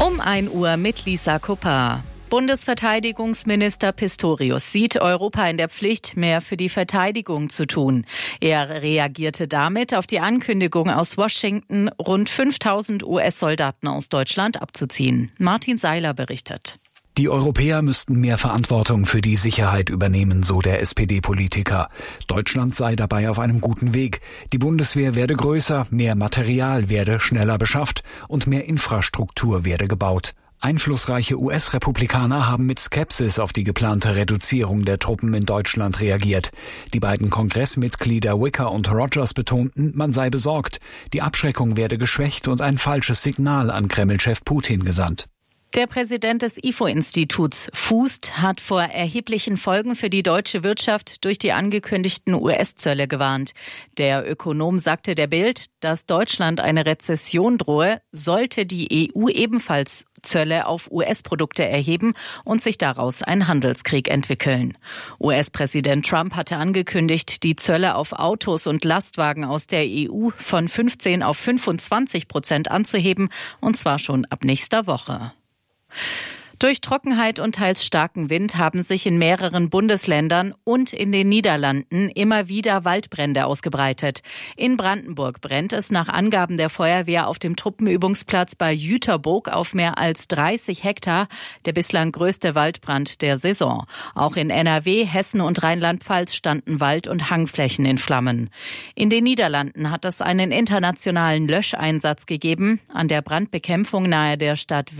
Um 1 Uhr mit Lisa Kupper. Bundesverteidigungsminister Pistorius sieht Europa in der Pflicht, mehr für die Verteidigung zu tun. Er reagierte damit auf die Ankündigung aus Washington, rund 5.000 US-Soldaten aus Deutschland abzuziehen. Martin Seiler berichtet. Die Europäer müssten mehr Verantwortung für die Sicherheit übernehmen, so der SPD-Politiker. Deutschland sei dabei auf einem guten Weg. Die Bundeswehr werde größer, mehr Material werde schneller beschafft und mehr Infrastruktur werde gebaut. Einflussreiche US-Republikaner haben mit Skepsis auf die geplante Reduzierung der Truppen in Deutschland reagiert. Die beiden Kongressmitglieder Wicker und Rogers betonten, man sei besorgt. Die Abschreckung werde geschwächt und ein falsches Signal an Kreml-Chef Putin gesandt. Der Präsident des IFO-Instituts Fußt hat vor erheblichen Folgen für die deutsche Wirtschaft durch die angekündigten US-Zölle gewarnt. Der Ökonom sagte der Bild, dass Deutschland eine Rezession drohe, sollte die EU ebenfalls Zölle auf US-Produkte erheben und sich daraus ein Handelskrieg entwickeln. US-Präsident Trump hatte angekündigt, die Zölle auf Autos und Lastwagen aus der EU von 15 auf 25% anzuheben, und zwar schon ab nächster Woche. Durch Trockenheit und teils starken Wind haben sich in mehreren Bundesländern und in den Niederlanden immer wieder Waldbrände ausgebreitet. In Brandenburg brennt es nach Angaben der Feuerwehr auf dem Truppenübungsplatz bei Jüterbock auf mehr als 30 Hektar, der bislang größte Waldbrand der Saison. Auch in NRW, Hessen und Rheinland-Pfalz standen Wald- und Hangflächen in Flammen. In den Niederlanden hat es einen internationalen Löscheinsatz gegeben. An der Brandbekämpfung nahe der Stadt